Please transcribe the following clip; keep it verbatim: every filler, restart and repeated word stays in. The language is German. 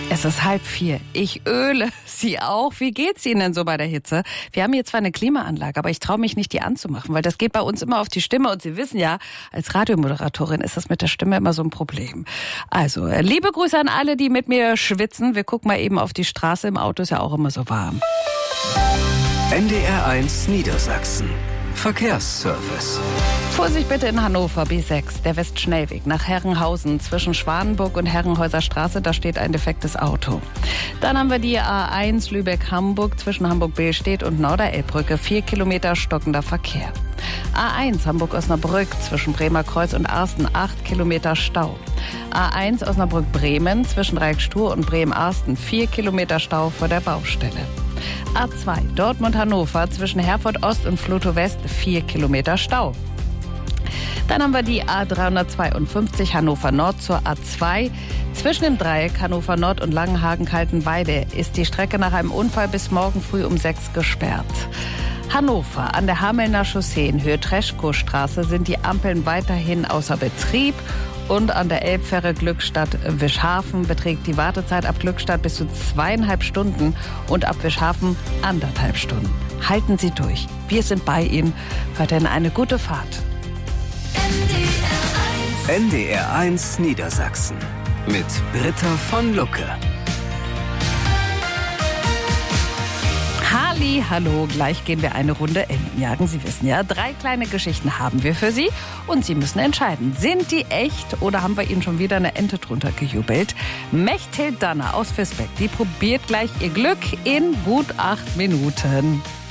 Es ist halb vier. Ich öle. Sie auch? Wie geht's Ihnen denn so bei der Hitze? Wir haben hier zwar eine Klimaanlage, aber ich traue mich nicht, die anzumachen, weil das geht bei uns immer auf die Stimme. Und Sie wissen ja, als Radiomoderatorin ist das mit der Stimme immer so ein Problem. Also, liebe Grüße an alle, die mit mir schwitzen. Wir gucken mal eben auf die Straße. Im Auto ist ja auch immer so warm. N D R eins Niedersachsen. Verkehrsservice. Vorsicht bitte in Hannover, B sechs, der Westschnellweg nach Herrenhausen zwischen Schwanenburg und Herrenhäuser Straße, da steht ein defektes Auto. Dann haben wir die A eins Lübeck-Hamburg zwischen Hamburg-Behlstedt und Norderelbbrücke, vier Kilometer stockender Verkehr. A eins Hamburg-Osnabrück zwischen Bremer Kreuz und Arsten, acht Kilometer Stau. A eins Osnabrück-Bremen zwischen Reikstuhr und Bremen-Arsten, vier Kilometer Stau vor der Baustelle. A zwei Dortmund-Hannover zwischen Herford Ost und Flotow West, vier Kilometer Stau. Dann haben wir die A dreihundertzweiundfünfzig Hannover Nord zur A zwei. Zwischen dem Dreieck Hannover Nord und Langenhagen-Kaltenweide ist die Strecke nach einem Unfall bis morgen früh um sechs gesperrt. Hannover, an der Hamelner Chaussee in Höhe Treschkow-Straße sind die Ampeln weiterhin außer Betrieb. Und an der Elbfähre Glückstadt-Wischhafen beträgt die Wartezeit ab Glückstadt bis zu zweieinhalb Stunden und ab Wischhafen anderthalb Stunden. Halten Sie durch. Wir sind bei Ihnen. Weiterhin eine gute Fahrt. N D R eins Niedersachsen mit Britta von Lucke. Halli, hallo, gleich gehen wir eine Runde Enten jagen. Sie wissen ja, drei kleine Geschichten haben wir für Sie und Sie müssen entscheiden, sind die echt oder haben wir Ihnen schon wieder eine Ente drunter gejubelt? Mechthild Danner aus Visbeck, die probiert gleich ihr Glück in gut acht Minuten.